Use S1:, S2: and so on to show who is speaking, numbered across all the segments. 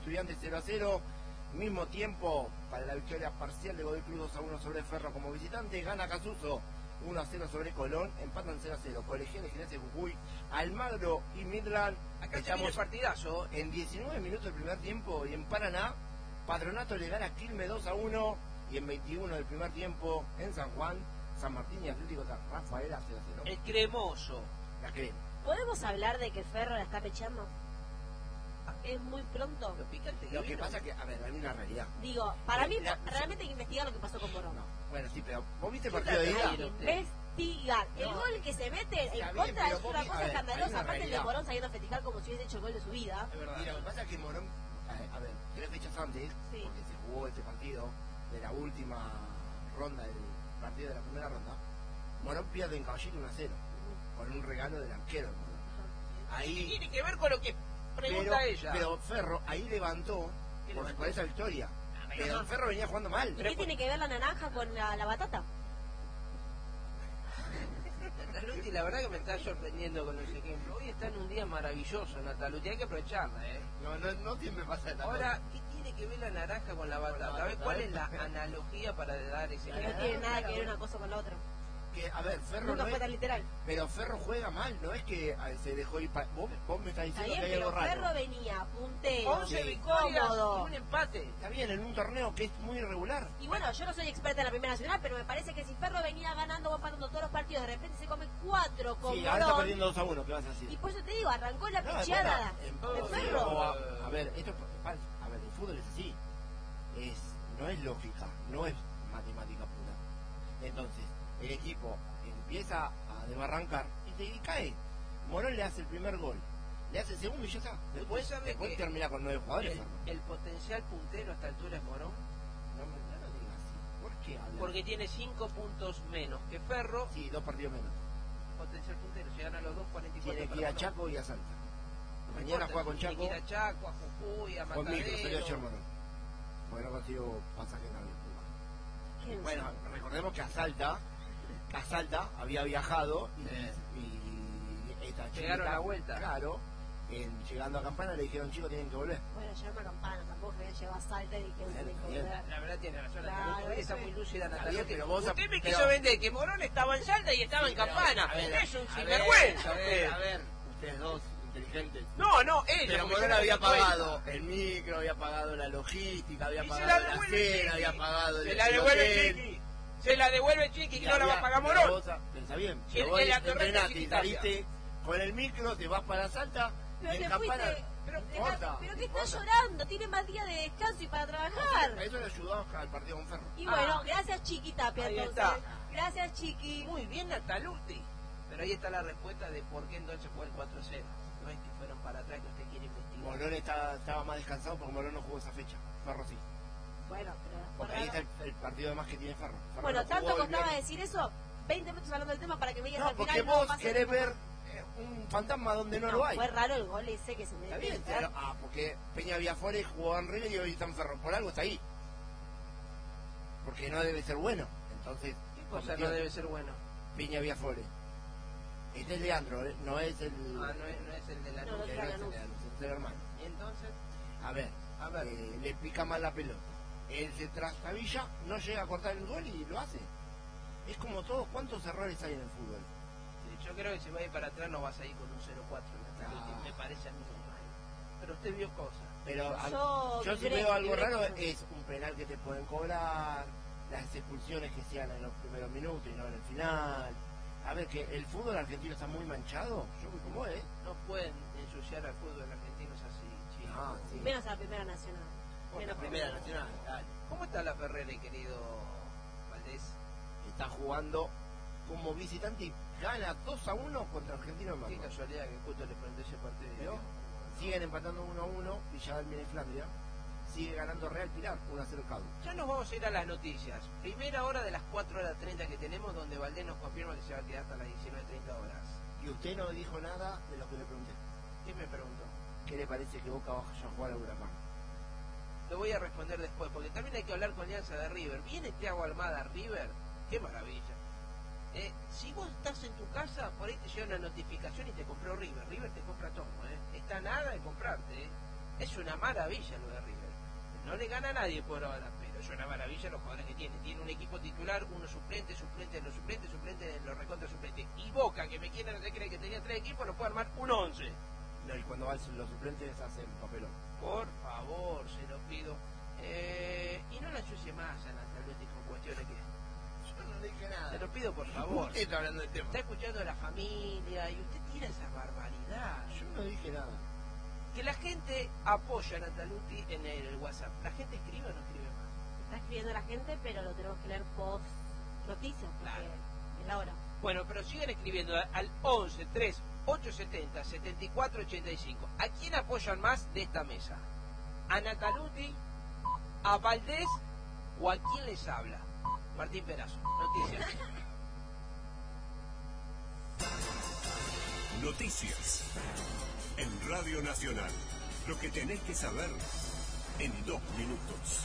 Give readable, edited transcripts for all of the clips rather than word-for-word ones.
S1: Estudiantes 0-0. Mismo tiempo para la victoria parcial de Godoy Cruz 2-1 sobre Ferro como visitante. Gana Casuso 1-0 sobre Colón. Empatan 0-0. Colegiales, Gimnasia de Jujuy, Almagro y Midland.
S2: Acá estamos partidazo.
S1: En 19 minutos del primer tiempo. Y en Paraná, Patronato le gana a Quilmes 2-1. Y en 21 del primer tiempo, en San Juan, San Martín y Atlético Rafaela 0-0.
S2: El cremoso.
S1: La crema.
S3: ¿Podemos hablar de que Ferro la está pecheando? ¿Es muy pronto?
S2: Lo picante
S1: Lo que pasa que, a ver, hay una realidad.
S3: Digo, para mí
S1: La-
S3: realmente hay que investigar lo que pasó con Morón.
S1: No, bueno, sí, pero ¿vos viste el partido de ida?
S3: Hay que investigar. El
S1: No.
S3: gol que se mete
S1: Está
S3: en
S1: bien,
S3: contra
S1: pero
S3: es
S1: vos
S3: una
S1: vi- a
S3: cosa
S1: ver, hay
S3: escandalosa.
S1: una
S3: Aparte el de
S1: realidad.
S3: Morón saliendo a festejar como si hubiese hecho el gol de su vida.
S2: Es verdad.
S1: Y lo que pasa es que Morón, a ver, 3 fechas antes,
S3: Sí.
S1: porque se jugó este partido de la última ronda, del partido de la primera ronda, Morón pierde en Caballito 1-0, con un regalo del arquero.
S2: ¿Qué
S1: Ahí,
S2: tiene que ver con lo que pregunta ella?
S1: pero Ferro ahí levantó
S2: ¿Qué
S1: por
S2: levantó?
S1: esa victoria.
S2: pero
S1: Pero
S2: son-
S1: Ferro venía jugando mal.
S3: ¿Y qué tiene que ver la naranja con la batata?
S2: Nataluti, la verdad que me está sorprendiendo con los ejemplos. Hoy está en un día maravilloso, Nataluti, hay que aprovecharla, ¿eh?
S1: No siempre pasa esta
S2: Ahora, ¿qué tiene que ver la naranja con la batata? A ver, ¿cuál es la analogía para dar ese
S3: Que no tiene nada que ver una cosa con la otra.
S1: que, a ver, Ferro
S3: Nunca
S1: no
S3: fue
S1: es,
S3: tan literal.
S1: pero Ferro juega mal, no es que se dejó ir vos me estás
S3: Está
S1: diciendo
S3: bien,
S1: que hay
S3: pero
S1: algo raro.
S3: Ferro venía puntero,
S2: 11 victorias
S3: cómodo.
S2: y un empate.
S1: Está bien, en un torneo que es muy irregular.
S3: Y bueno, yo no soy experta en la Primera Nacional, pero me parece que si Ferro venía ganando o empatando todos los partidos, de repente se come 4 con
S1: Sí, ahora está
S3: Morón.
S1: perdiendo 2-1, ¿qué vas a decir?
S3: Y por eso te digo, arrancó la
S1: No,
S3: picheada
S1: en
S3: de Ferro.
S1: a ver, esto a ver, el fútbol es así. No es lógica, no es matemática pura. Entonces, el equipo empieza a desbarrancar y cae. Morón le hace el primer gol, le hace el segundo y ya está. Después
S2: sabe que
S1: termina con 9 jugadores. Ferro.
S2: El potencial puntero a esta altura es Morón,
S1: No lo digas así. ¿Por qué hablas?
S2: porque tiene 5 puntos menos que Ferro.
S1: Sí, 2 partidos menos.
S2: Potencial puntero, llegan a los 2.44.
S1: Tiene que ir a
S2: para
S1: Chaco y a Salta.
S2: Morón.
S1: Mañana
S2: No
S1: juega con
S2: importa,
S1: Chaco.
S2: tiene que ir a Chaco, a Jujuy, a
S1: Con micro, salió ayer
S2: Matadero.
S1: Morón. Porque no consigo pasaje en avión.
S3: ¿Qué?
S1: Bueno, recordemos que a Salta había viajado y esta
S2: Llegaron
S1: chiquita,
S2: a la vuelta.
S1: Claro, llegando a Campana le dijeron, chicos, tienen que volver.
S3: Bueno, llevarme a Campana, tampoco que lleva a Salta y que
S1: Bien,
S3: tiene que
S1: bien.
S3: volver.
S2: La verdad tiene razón,
S3: Claro,
S2: Natalia. Hoy está
S3: eso
S2: muy
S3: es.
S2: lúcida,
S1: Está
S2: Natalia.
S1: bien, pero vos-
S2: Usted me
S1: pero-
S2: quiso vender que Morón estaba en Salta y estaba en Campana.
S1: A ver,
S2: Es un
S1: a
S2: sinvergüenza.
S1: a ver, ustedes dos inteligentes.
S2: No, ella.
S1: Pero
S2: porque
S1: Morón
S2: yo
S1: había
S2: me doy cuenta.
S1: pagado el micro, había pagado la logística, había
S2: Y se
S1: pagado
S2: la
S1: la
S2: devuelve
S1: cena,
S2: Chiqui.
S1: había pagado
S2: Se
S1: el
S2: la devuelve
S1: hotel.
S2: Chiqui. Se la devuelve Chiqui y no la va a
S1: había-
S2: pagar
S1: pero
S2: Morón.
S1: vos, Está bien,
S2: Y
S1: pero
S2: el-
S1: vos
S2: el atorrente
S1: entrenaste y
S2: Chiquitapia.
S1: saliste con el micro, te vas para Salta
S3: Pero
S1: y en
S3: te
S1: Campana.
S3: fuiste,
S2: pero
S1: no importa,
S3: pero
S1: no
S3: que está
S1: importa.
S3: llorando, tiene más días de descanso y para trabajar.
S1: A eso le ayudó al partido con Ferro.
S3: Y bueno,
S2: Ah.
S3: gracias Chiqui Tapia
S2: Ahí
S3: entonces.
S2: está.
S3: Gracias Chiqui.
S2: Muy bien, Nataluti. Pero ahí está la respuesta de por qué entonces fue el 4-0. No es que fueron para atrás que usted quiere investigar.
S1: Morón estaba más descansado porque Morón no jugó esa fecha. Ferro sí.
S3: Bueno, pero
S1: Porque ahí está el partido de más que tiene Ferro. Ferro
S3: bueno,
S1: no jugó
S3: tanto
S1: el
S3: costaba
S1: viernes.
S3: decir eso. 20 minutos hablando del tema para que me digas
S1: No,
S3: al
S1: porque
S3: final.
S1: vos
S3: pasa
S1: querés
S3: el-
S1: ver un fantasma donde no lo hay.
S3: Fue raro el gol ese que se me
S1: Está bien, pero, porque Peña Viafores jugó en River y hoy está en Ferro. Por algo está ahí. Porque no debe ser bueno. Entonces,
S2: ¿Qué cosa no debe ser bueno?
S1: Peña Viafores. Este es Leandro, no es el.
S2: Ah, no es el de la
S3: No,
S2: luz.
S3: no,
S1: no es
S3: claro,
S1: el
S3: no.
S1: Leandro, es el hermano.
S2: Y entonces,
S1: A ver, le pica mal la pelota. Él se trastabilla, no llega a cortar el gol y lo hace. Es como todo, ¿cuántos errores hay en el fútbol?
S2: sí, yo creo que si va a ir para atrás no vas a ir con un 0-4. Nataluti,
S1: Ah.
S2: me parece a mí normal. Pero usted vio cosas.
S1: Pero yo si
S3: creo-
S1: veo algo
S3: creo
S1: raro
S3: que-
S1: es un penal que te pueden cobrar, las expulsiones que sean en los primeros minutos y no en el final. A ver, que el fútbol argentino está muy manchado. Yo voy como es.
S2: No pueden ensuciar al fútbol argentino es así, chicos.
S1: Ah, sí.
S3: Menos a la Primera Nacional.
S1: Por la
S3: Menos
S1: primera
S3: por-
S1: nacional, dale.
S2: ¿Cómo está la Ferrera, querido Valdés?
S1: Está jugando como visitante y gana 2-1 contra Argentino de
S2: Qué
S1: Marcos.
S2: casualidad que justo le prendó ese partido.
S1: ¿Vio? Siguen empatando 1-1, Villadalmina y Flandria. Sigue ganando Real Pilar, 1-0 Cadu.
S2: Ya nos vamos a ir a las noticias. Primera hora de las 4:30 que tenemos, donde Valdés nos confirma que se va a quedar hasta las 19:30 horas.
S1: Y usted no dijo nada de lo que le pregunté.
S2: ¿Qué me preguntó?
S1: ¿Qué le parece que Boca vaya a jugar a Huracán?
S2: Lo voy a responder después, porque también hay que hablar con Alianza de River. ¿Viene Thiago Almada a River? ¡Qué maravilla! Si vos estás en tu casa, por ahí te llega una notificación y te compró River. River te compra todo, ¿eh? Está nada de comprarte, ¿eh? Es una maravilla lo de River. No le gana a nadie por ahora, pero es una maravilla los jugadores que tiene. Tiene un equipo titular, uno suplente, suplente de los recontra suplentes. Y Boca, que me quieren hacer creer que tenía 3 equipos, lo puede armar un 11.
S1: No, y cuando van los suplentes hacen papelón.
S2: Por favor, se lo pido. Y no la ensucie más a Nataluti con cuestiones que...
S1: Yo no dije nada.
S2: Se lo pido, por favor.
S1: Usted está hablando del tema.
S2: Está escuchando a la familia y usted tira esa barbaridad.
S1: Yo no dije nada.
S2: Que la gente apoya a Nataluti en el WhatsApp. ¿La gente escribe o no escribe más?
S3: Está escribiendo la gente, pero lo tenemos que leer post noticias, porque
S2: Claro.
S3: es la hora.
S2: Bueno, pero siguen escribiendo al 11 3 870 74 85. ¿A quién apoyan más de esta mesa? ¿A Nataluti? ¿A Valdés? ¿O a quién les habla? Martín Perazo, noticias.
S4: Noticias en Radio Nacional. Lo que tenés que saber en 2 minutos.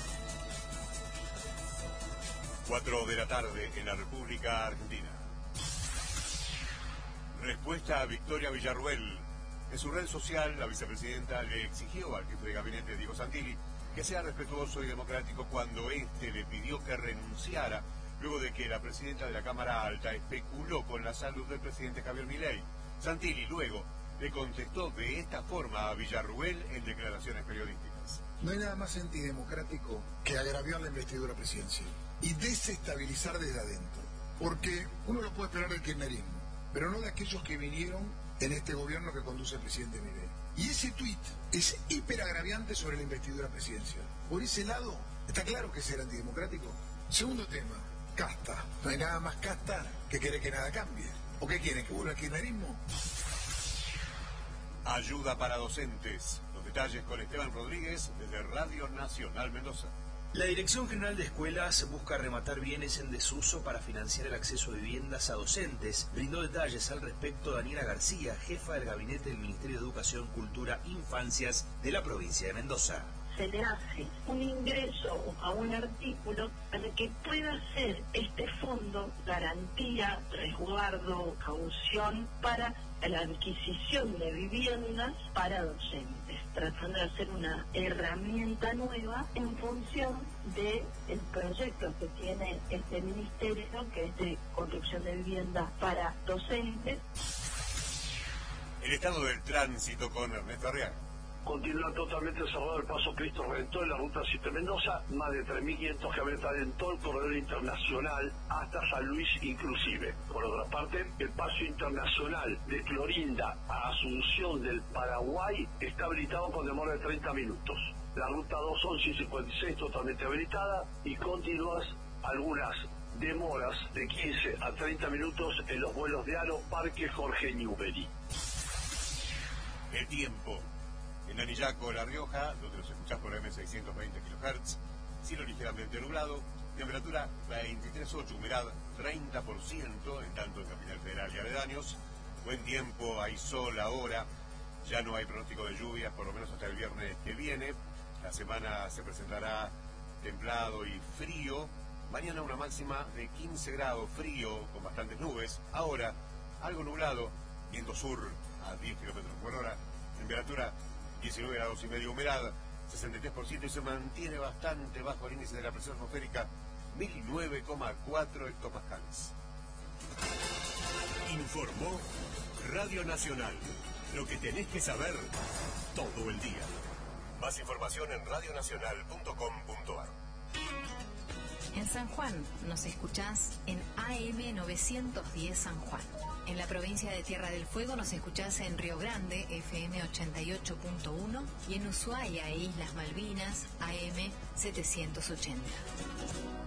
S4: 4 de la tarde en la República Argentina. Respuesta a Victoria Villarruel. En su red social, la vicepresidenta le exigió al jefe de gabinete, Diego Santilli, que sea respetuoso y democrático cuando éste le pidió que renunciara luego de que la presidenta de la Cámara Alta especuló con la salud del presidente Javier Milei. Santilli luego le contestó de esta forma a Villarruel en declaraciones periodísticas.
S5: No hay nada más antidemocrático que agraviar la investidura presidencial y desestabilizar desde adentro. Porque uno lo puede esperar del kirchnerismo, pero no de aquellos que vinieron en este gobierno que conduce el presidente Milei. Y ese tuit es hiperagraviante sobre la investidura presidencial. Por ese lado, está claro que es ser antidemocrático. Segundo tema, casta. No hay nada más casta que querer que nada cambie. ¿O qué quieren, que vuelva el kirchnerismo?
S4: Ayuda para docentes. Los detalles con Esteban Rodríguez desde Radio Nacional Mendoza.
S6: La Dirección General de Escuelas busca rematar bienes en desuso para financiar el acceso a viviendas a docentes. Brindó detalles al respecto Daniela García, jefa del gabinete del Ministerio de Educación, Cultura, Infancias de la provincia de Mendoza.
S7: Se le hace un ingreso a un artículo para que pueda ser este fondo garantía, resguardo, caución para la adquisición de viviendas para docentes, tratando de hacer una herramienta nueva en función del proyecto que tiene este ministerio, que es de construcción de viviendas para docentes.
S4: El estado del tránsito con Ernesto Arriaga.
S8: Continúa totalmente cerrado el paso Cristo Redentor en la ruta 7 Mendoza, más de 3.500 camionetas en todo el corredor internacional hasta San Luis inclusive. Por otra parte, el paso internacional de Clorinda a Asunción del Paraguay está habilitado con demora de 30 minutos. La ruta 211 y 56 totalmente habilitada y continuas algunas demoras de 15 a 30 minutos en los vuelos de Aro, Parque Jorge Newbery.
S4: El tiempo. En Anillaco, La Rioja, donde nos escuchás por M620 kHz, cielo ligeramente nublado, temperatura 23.8, humedad 30%, en tanto en Capital Federal y aledaños. Buen tiempo, hay sol ahora, ya no hay pronóstico de lluvias, por lo menos hasta el viernes que viene. La semana se presentará templado y frío. Mañana una máxima de 15 grados, frío, con bastantes nubes. Ahora, algo nublado, viento sur a 10 kilómetros por hora. Temperatura 19 grados y medio, humedad 63% y se mantiene bastante bajo el índice de la presión atmosférica, 1009,4 hectopascales. Informó Radio Nacional. Lo que tenés que saber todo el día. Más información en radionacional.com.ar.
S9: En San Juan nos escuchás en AM 910 San Juan. En la provincia de Tierra del Fuego nos escuchás en Río Grande, FM 88.1, y en Ushuaia e Islas Malvinas, AM 780.